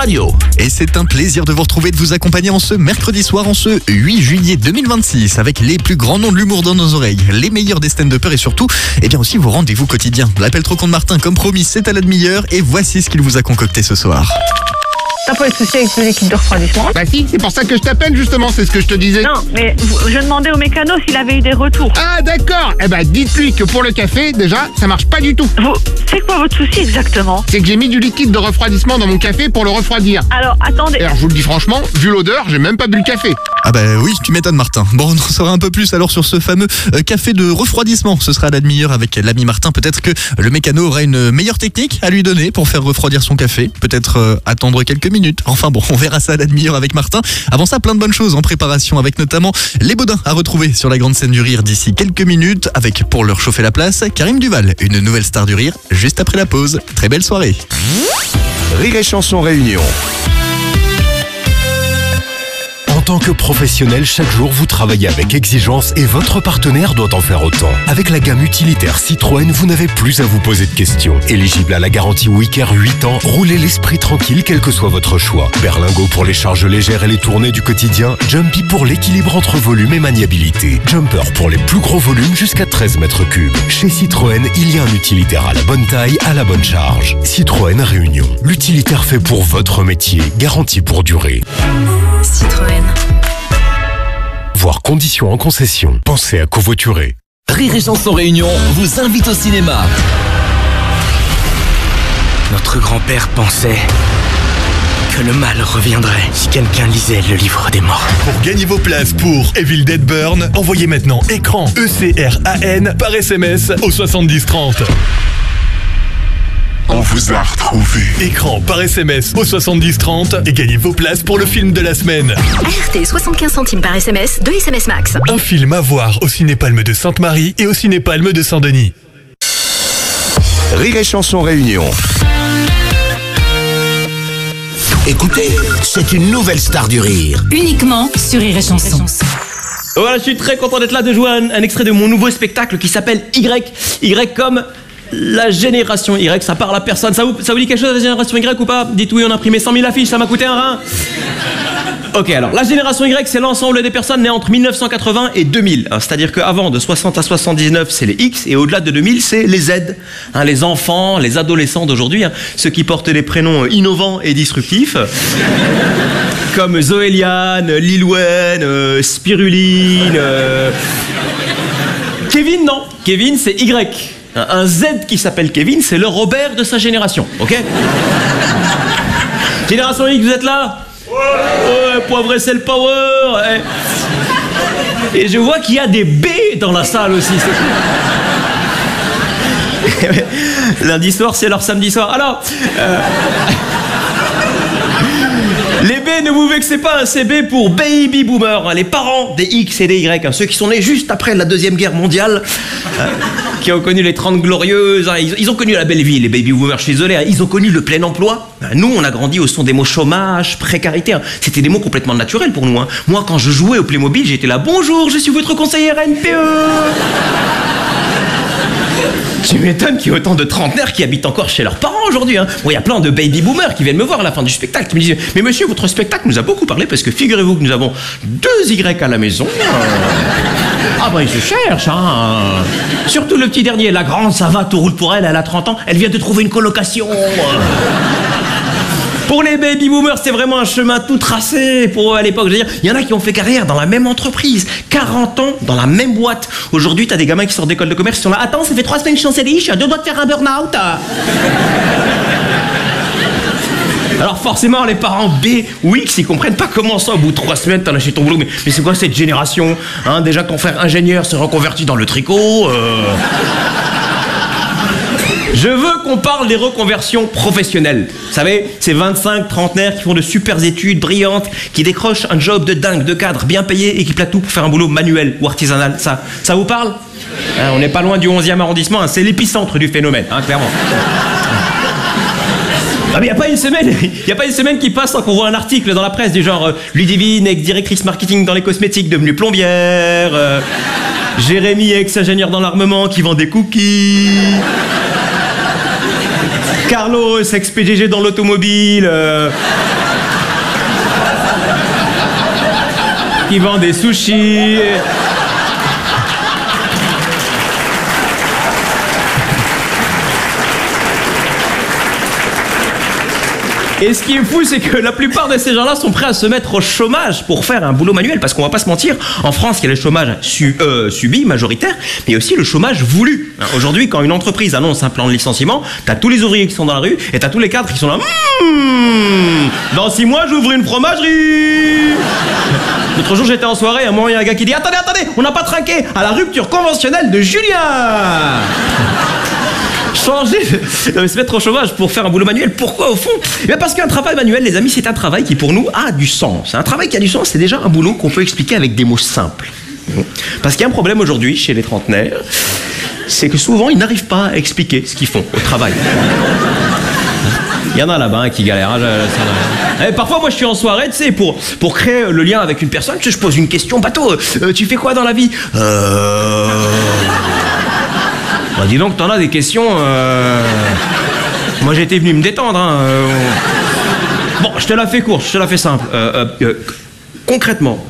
Radio. Et c'est un plaisir de vous retrouver, de vous accompagner en ce mercredi soir, en ce 8 juillet 2026, avec les plus grands noms de l'humour dans nos oreilles, les meilleurs des stand-uppers et surtout, eh bien aussi vos rendez-vous quotidiens. L'appel trop con de Martin, comme promis, c'est à la demi-heure et voici ce qu'il vous a concocté ce soir. T'as pas de soucis avec l'équipe de refroidissement? Bah si, c'est pour ça que je t'appelle justement, c'est ce que je te disais. Non, mais je demandais au mécano s'il avait eu des retours. Ah d'accord. Eh ben dites-lui que pour le café, déjà, ça marche pas du tout. C'est quoi votre souci exactement? C'est que j'ai mis du liquide de refroidissement dans mon café pour le refroidir. Alors, attendez. Alors je vous le dis franchement, vu l'odeur, j'ai même pas bu le café. Ah bah oui, tu m'étonnes Martin. Bon, on en saura un peu plus alors sur ce fameux café de refroidissement. Ce sera à la demi-heure avec l'ami Martin. Peut-être que le mécano aura une meilleure technique à lui donner pour faire refroidir son café. Peut-être attendre quelques minutes. Enfin bon, on verra ça à la demi-heure avec Martin. Avant ça, plein de bonnes choses en préparation avec notamment les Baudins à retrouver sur la grande scène du rire d'ici quelques minutes avec, pour leur chauffer la place, Karim Duval, une nouvelle star du rire juste après la pause. Très belle soirée. Rire et Chanson Réunion. En tant que professionnel, chaque jour vous travaillez avec exigence et votre partenaire doit en faire autant. Avec la gamme utilitaire Citroën, vous n'avez plus à vous poser de questions. Éligible à la garantie Wicker 8 ans, roulez l'esprit tranquille quel que soit votre choix. Berlingot pour les charges légères et les tournées du quotidien, Jumpy pour l'équilibre entre volume et maniabilité, Jumper pour les plus gros volumes jusqu'à 13 mètres cubes. Chez Citroën, il y a un utilitaire à la bonne taille, à la bonne charge. Citroën Réunion, l'utilitaire fait pour votre métier, garanti pour durer. Citroën. Voir conditions en concession. Pensez à covoiturer. Rire et Chanson Réunion vous invite au cinéma. Notre grand-père pensait que le mal reviendrait si quelqu'un lisait le livre des morts. Pour gagner vos places pour Evil Dead Burn, envoyez maintenant écran ECRAN par SMS au 7030. On vous a retrouvé. Écran par SMS au 7030 et gagnez vos places pour le film de la semaine. ART 75 centimes par SMS, 2 SMS max. Un film à voir au Ciné-Palme de Sainte-Marie et au Ciné-Palme de Saint-Denis. Rire et Chanson Réunion. Écoutez, c'est une nouvelle star du rire. Uniquement sur Rire et Chanson. Voilà, je suis très content d'être là, de jouer un extrait de mon nouveau spectacle qui s'appelle Y. Y comme la génération Y, ça parle à personne. Ça vous dit quelque chose, la génération Y ou pas? Dites oui, on a imprimé 100 000 affiches, ça m'a coûté un rein. Ok, alors la génération Y, c'est l'ensemble des personnes nées entre 1980 et 2000. C'est-à-dire qu'avant, de 60 à 79, c'est les X, et au-delà de 2000, c'est les Z. Les enfants, les adolescents d'aujourd'hui, ceux qui portent des prénoms innovants et disruptifs, comme Zoéliane, Lil Wayne, Spiruline... Kevin, non. Kevin, c'est Y. Un Z qui s'appelle Kevin, c'est le Robert de sa génération, ok? Génération X, vous êtes là? Ouais, poivre et sel power. Et je vois qu'il y a des B dans la salle aussi. Lundi soir, c'est leur samedi soir. Alors, les B, ne vous vexez pas, c'est B pour Baby Boomer, les parents des X et des Y, ceux qui sont nés juste après la Deuxième Guerre mondiale, qui ont connu les 30 glorieuses, ils ont connu la belle vie, les Baby Boomers, je suis désolé, ils ont connu le plein emploi. Nous, on a grandi au son des mots chômage, précarité, c'était des mots complètement naturels pour nous. Moi, quand je jouais au Playmobil, j'étais là, bonjour, je suis votre conseillère NPE. Tu m'étonnes qu'il y ait autant de trentenaires qui habitent encore chez leurs parents aujourd'hui. Bon, il y a plein de baby boomers qui viennent me voir à la fin du spectacle. Ils me disent, mais monsieur, votre spectacle nous a beaucoup parlé parce que figurez-vous que nous avons 2 Y à la maison. Ah ben, ils se cherchent, Surtout le petit dernier, la grande, ça va, tout roule pour elle, elle a 30 ans, elle vient de trouver une colocation. Pour les baby boomers, c'est vraiment un chemin tout tracé pour eux à l'époque. Je veux dire, il y en a qui ont fait carrière dans la même entreprise, 40 ans dans la même boîte. Aujourd'hui, t'as des gamins qui sortent d'école de commerce, ils sont là, attends, ça fait 3 semaines que je suis en CDI, je suis à 2 doigts de faire un burn-out. Alors forcément, les parents B ou X, ils comprennent pas comment ça, au bout de 3 semaines, t'as lâché ton boulot. Mais c'est quoi cette génération? Déjà, ton frère ingénieur s'est reconverti dans le tricot. Je veux qu'on parle des reconversions professionnelles. Vous savez, ces 25 trentenaires qui font de super études brillantes, qui décrochent un job de dingue, de cadre, bien payé et qui plaquent tout pour faire un boulot manuel ou artisanal. Ça vous parle? On n'est pas loin du 11e arrondissement, c'est l'épicentre du phénomène, clairement. Ah mais il n'y a pas une semaine qui passe sans qu'on voit un article dans la presse du genre Ludivine, ex-directrice marketing dans les cosmétiques, devenue plombière, Jérémy, ex-ingénieur dans l'armement qui vend des cookies, Carlos, ex-PDG dans l'automobile, qui vend des sushis. Et ce qui est fou, c'est que la plupart de ces gens-là sont prêts à se mettre au chômage pour faire un boulot manuel. Parce qu'on va pas se mentir, en France, il y a le chômage subi, majoritaire, mais il y a aussi le chômage voulu. Aujourd'hui, quand une entreprise annonce un plan de licenciement, t'as tous les ouvriers qui sont dans la rue et t'as tous les cadres qui sont là. Dans 6 mois, j'ouvre une fromagerie. L'autre jour, j'étais en soirée, à un moment, il y a un gars qui dit attendez, on n'a pas trinqué à la rupture conventionnelle de Julien. Changer, se mettre au chômage pour faire un boulot manuel. Pourquoi au fond? Parce qu'un travail manuel, les amis, c'est un travail qui pour nous a du sens. Un travail qui a du sens, c'est déjà un boulot qu'on peut expliquer avec des mots simples. Parce qu'il y a un problème aujourd'hui chez les trentenaires, c'est que souvent ils n'arrivent pas à expliquer ce qu'ils font au travail. Il y en a là-bas qui galèrent. Et parfois, moi, je suis en soirée, tu sais, pour créer le lien avec une personne, je pose une question bateau. Tu fais quoi dans la vie? Bah, dis donc, t'en as des questions. Moi, j'étais venu me détendre. Hein. Bon, je te la fais courte, je te la fais simple. Concrètement,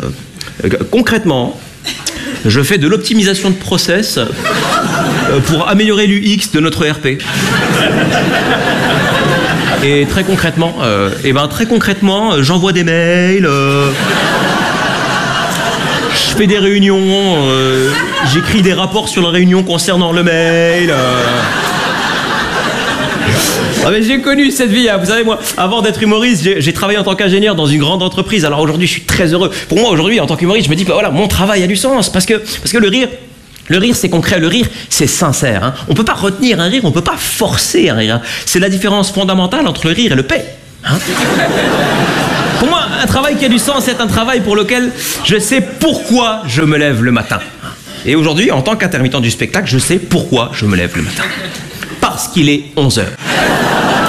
je fais de l'optimisation de process pour améliorer l'UX de notre ERP. Et très concrètement, j'envoie des mails, je fais des réunions, j'écris des rapports sur la réunion concernant le mail. Ah mais j'ai connu cette vie, hein. Vous savez, moi, avant d'être humoriste, j'ai travaillé en tant qu'ingénieur dans une grande entreprise. Alors aujourd'hui, je suis très heureux. Pour moi, aujourd'hui, en tant qu'humoriste, je me dis que voilà, mon travail a du sens. Parce que le rire, c'est concret, le rire, c'est sincère. Hein. On peut pas retenir un rire, on peut pas forcer un rire. Hein. C'est la différence fondamentale entre le rire et le paix. Hein. Pour moi, un travail qui a du sens, c'est un travail pour lequel je sais pourquoi je me lève le matin. Et aujourd'hui, en tant qu'intermittent du spectacle, je sais pourquoi je me lève le matin. Parce qu'il est 11h.